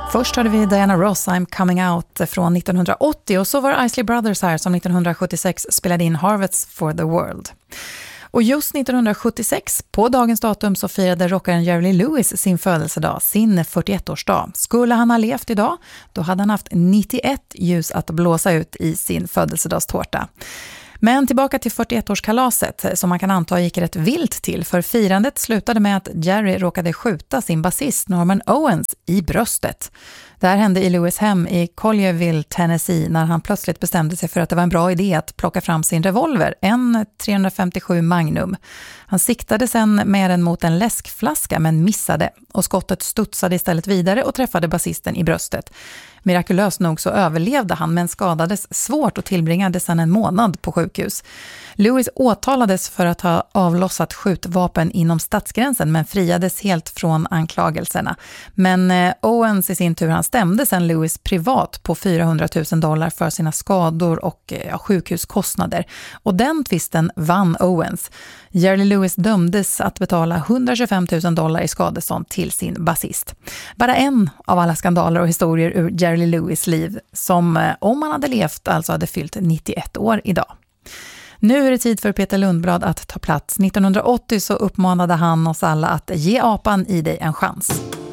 Först hörde vi Diana Ross, I'm Coming Out från 1980 och så var Isley Brothers här som 1976 spelade in Harvests for the World. Och just 1976, på dagens datum, så firade rockaren Jerry Lee Lewis sin födelsedag, sin 41-årsdag. Skulle han ha levt idag, då hade han haft 91 ljus att blåsa ut i sin födelsedagstårta. Men tillbaka till 41-årskalaset som man kan anta gick rätt vilt till, för firandet slutade med att Jerry råkade skjuta sin basist Norman Owens i bröstet. Det här hände i Lewis hem i Collierville, Tennessee, när han plötsligt bestämde sig för att det var en bra idé att plocka fram sin revolver, en 357 Magnum. Han siktade sen med den mot en läskflaska men missade, och skottet studsade istället vidare och träffade basisten i bröstet. Mirakulöst nog så överlevde han, men skadades svårt och tillbringade sedan en månad på sjukhus. Lewis åtalades för att ha avlossat skjutvapen inom stadsgränsen, men friades helt från anklagelserna. Men Owens i sin tur, han stämde sedan Lewis privat på $400,000 för sina skador och sjukhuskostnader. Och den tvisten vann Owens. Jerry Lewis dömdes att betala $125,000 i skadestånd till sin basist. Bara en av alla skandaler och historier ur Jerry Lewis liv, som om han hade levt alltså hade fyllt 91 år idag. Nu är det tid för Peter Lundblad att ta plats. 1980 så uppmanade han oss alla att ge apan i dig en chans.